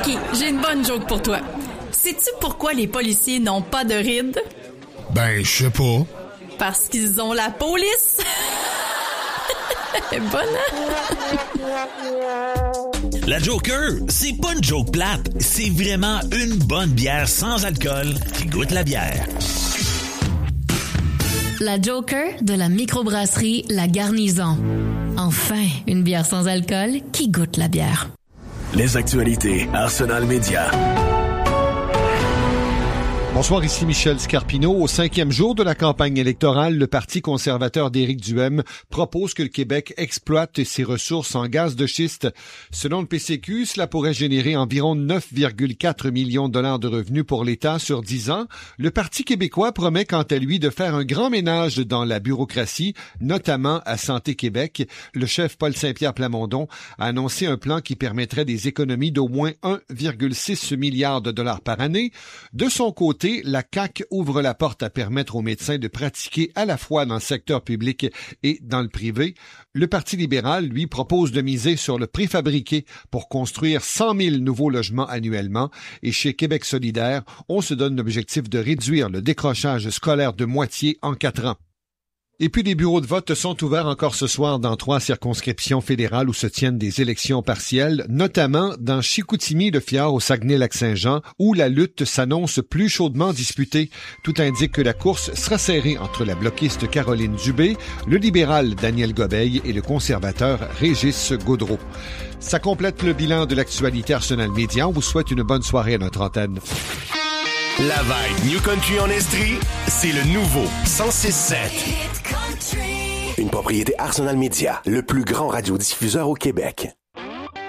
OK, j'ai une bonne joke pour toi. Sais-tu pourquoi les policiers n'ont pas de rides? Ben, je sais pas. Parce qu'ils ont la police. Elle est bonne, hein? La Joker, c'est pas une joke plate. C'est vraiment une bonne bière sans alcool qui goûte la bière. La Joker de la microbrasserie La Garnison. Enfin, une bière sans alcool qui goûte la bière. Les actualités Arsenal Média. Bonsoir, ici Michel Scarpino. Au 5e jour de la campagne électorale, le Parti conservateur d'Éric Duhaime propose que le Québec exploite ses ressources en gaz de schiste. Selon le PCQ, cela pourrait générer environ 9,4 millions de dollars de revenus pour l'État sur 10 ans. Le Parti québécois promet quant à lui de faire un grand ménage dans la bureaucratie, notamment à Santé Québec. Le chef Paul Saint-Pierre Plamondon a annoncé un plan qui permettrait des économies d'au moins 1,6 milliard de dollars par année. De son côté, la CAQ ouvre la porte à permettre aux médecins de pratiquer à la fois dans le secteur public et dans le privé. Le Parti libéral, lui, propose de miser sur le préfabriqué pour construire 100 000 nouveaux logements annuellement. Et chez Québec solidaire, on se donne l'objectif de réduire le décrochage scolaire de moitié en 4 ans. Et puis les bureaux de vote sont ouverts encore ce soir dans 3 circonscriptions fédérales où se tiennent des élections partielles, notamment dans Chicoutimi, le Fjord, au Saguenay-Lac-Saint-Jean, où la lutte s'annonce plus chaudement disputée. Tout indique que la course sera serrée entre la bloquiste Caroline Dubé, le libéral Daniel Gobeil et le conservateur Régis Gaudreault. Ça complète le bilan de l'actualité Arsenal Média. On vous souhaite une bonne soirée à notre antenne. La vibe New Country en Estrie, c'est le nouveau 106.7. Une propriété Arsenal Média, le plus grand radiodiffuseur au Québec.